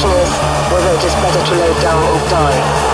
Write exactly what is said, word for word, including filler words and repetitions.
question is whether it is better to lay down and die.